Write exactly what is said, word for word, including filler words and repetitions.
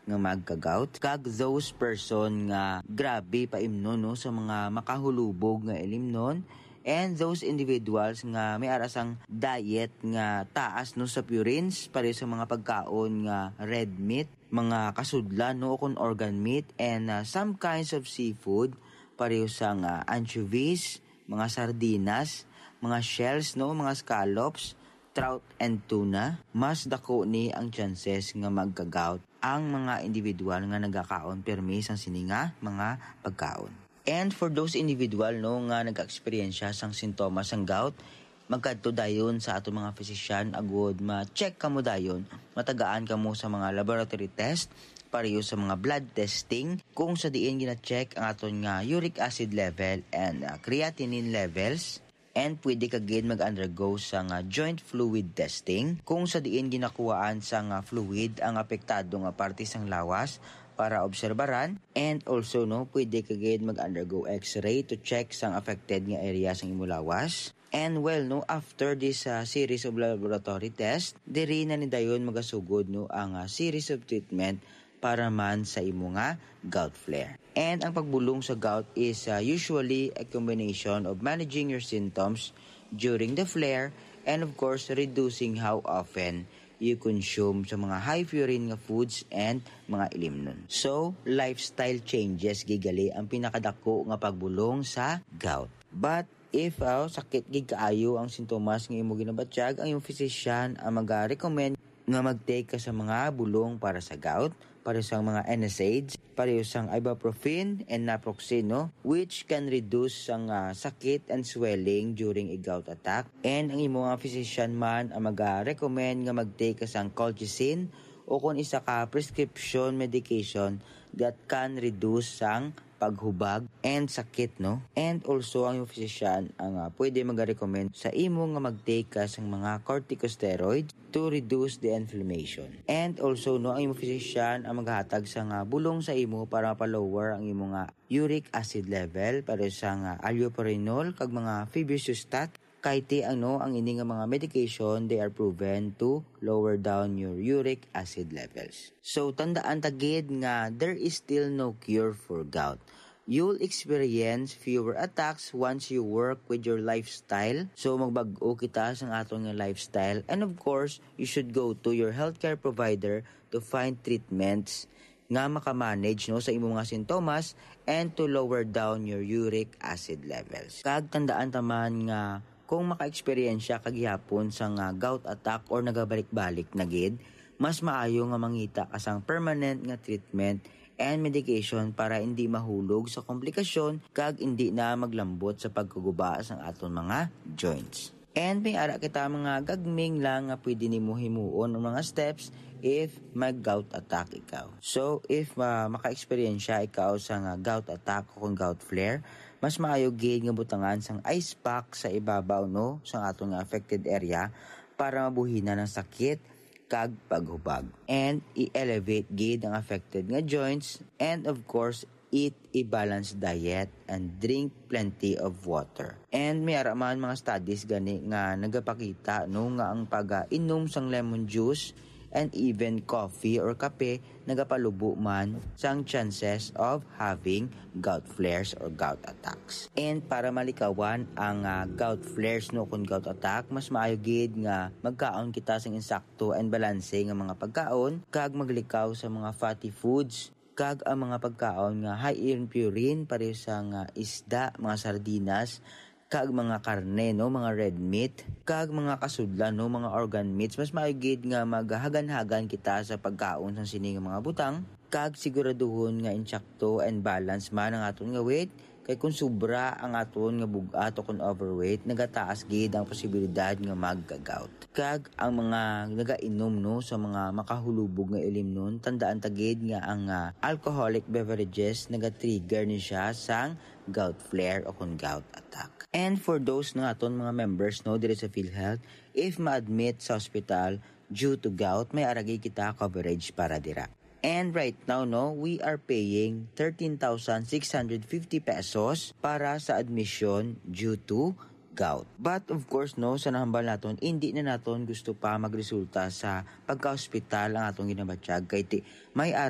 nga magka-gout. Kag those person nga grabe paimnon no sa mga makahulubog nga ilimnon. And those individuals nga may arasang diet nga taas no sa purines para sa mga pagkaon nga red meat, mga kasudlan no kon organ meat, and uh, some kinds of seafood pareho sa uh, anchovies, mga sardinas, mga shells no, mga scallops, trout and tuna. Mas dako ni ang chances nga magka-gout ang mga individual nga nagakaon permi sang sininga mga pagkaon. And for those individual no nga nag-experience sang sintomas sang gout, magkadto dayon sa ato mga physician agud ma-check kamo dayon, matagaan kamo sa mga laboratory test pareho sa mga blood testing kung sa diin gina-check ang aton nga uric acid level and uh, creatinine levels. And pwede ka gid mag-undergo sa nga joint fluid testing kung sa diin ginakuhaan sa nga fluid ang apektado nga parte sang lawas para obserbaran. And also no, pwede ka gid mag-undergo x-ray to check sang affected nga area sang imo lawas. And well no, after this uh, series of laboratory test, diri na ni dayon magasugod no ang uh, series of treatment para man sa imo nga gout flare. And ang pagbulong sa gout is uh, usually a combination of managing your symptoms during the flare and of course reducing how often you consume sa mga high purine nga foods and mga ilimnon. So, lifestyle changes gigali ang pinakadako nga pagbulong sa gout. But if uh, sakit gid kaayo ang sintomas nga imo ginabatyag, ang iyong physician ang mag-recommend nga mag-take ka sa mga bulong para sa gout, para sa mga N SAIDs, para sa ibuprofen and naproxen, no? Which can reduce ang uh, sakit and swelling during a gout attack. And ang imo nga physician man ang mag-recommend nga mag-take ka sa colchicine o kung isa ka prescription medication that can reduce ang paghubag and sakit, no? And also ang physician ang uh, pwede mag-recommend sa imo nga mag-take ka sa mga corticosteroids to reduce the inflammation. And also no, ang imo physician ang maghatag sa nga bulong sa imo para mapa-lower ang imo nga uric acid level para sa nga allopurinol kag mga febuxostat. Kahit ano ang ini nga mga medication, they are proven to lower down your uric acid levels. So tandaan tagid nga there is still no cure for gout. You'll experience fewer attacks once you work with your lifestyle. So magbag-o kita sa aton nga lifestyle, and of course, you should go to your healthcare provider to find treatments nga makamanage no sa imong mga sintomas and to lower down your uric acid levels. Kag tandaan taman nga kung maka-experience kagyapon sa nga gout attack or nagabalik-balik na gid, mas maayo nga mangita ka sang permanent nga treatment and medication para hindi mahulog sa komplikasyon kag hindi na maglambot sa pagkuguba sa aton mga joints. And may ara kita mga gagming lang nga pwede nimo himuon ang mga steps if mag-gout attack ikaw. So if uh, maka-experience ikaw sa nga gout attack o kung gout flare, mas maayo gid nga butangan sang ice pack sa ibabaw no sa aton nga affected area para mabuhinan ang sakit kag paghubag. And i-elevate gid ang affected nga joints, and of course eat a balanced diet and drink plenty of water. And may araman mga studies gani nga nagapakita no nga ang pag-inom sang lemon juice and even coffee or kape nagapalubo man sang chances of having gout flares or gout attacks. And para malikawan ang uh, gout flares no kung gout attack, mas maayo gid nga magkaon kita sang insakto and balanse nga mga pagkaon kag maglikaw sa mga fatty foods kag ang mga pagkaon nga high in purine pareho sa nga isda, mga sardinas, kag mga karne no, mga red meat, kag mga kasudlan no, mga organ meats. Mas maigid nga maghagan-hagan kita sa pagkaon sa sining mga butang, kag siguraduhon nga insakto and balance man ang aton nga weight. Kay kung sobra ang aton nga bugat o kung overweight, nagataas gid ang posibilidad nga magka-gout. Kag ang mga nagainom no sa mga makahulubog nga ilimnon, tandaan tagid nga ang uh, alcoholic beverages naga-trigger ni siya sang gout flare o kung gout attack. And for those nga aton mga members no diri sa PhilHealth, if ma-admit sa hospital due to gout, may aragi kita coverage para dira. And right now, no, we are paying thirteen thousand six hundred fifty pesos para sa admission due to gout. But of course, no, sa nahambal naton, hindi na naton gusto pa magresulta sa pagka-hospital ang atong ginabatyag kay ti may